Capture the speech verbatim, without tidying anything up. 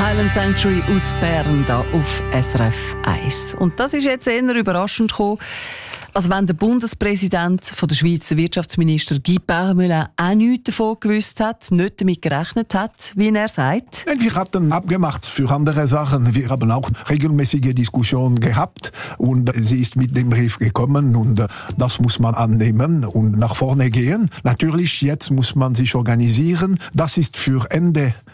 Highland Sanctuary aus Bern da auf S R F eins. Und das ist jetzt eher überraschend gekommen, als wenn der Bundespräsident von der Schweiz, der Wirtschaftsminister Guy Parmelin, auch nichts davon gewusst hat, nicht damit gerechnet hat, wie er sagt. Wir hatten abgemacht für andere Sachen. Wir haben auch regelmäßige Diskussionen gehabt und sie ist mit dem Brief gekommen und das muss man annehmen und nach vorne gehen. Natürlich, jetzt muss man sich organisieren. Das ist für Ende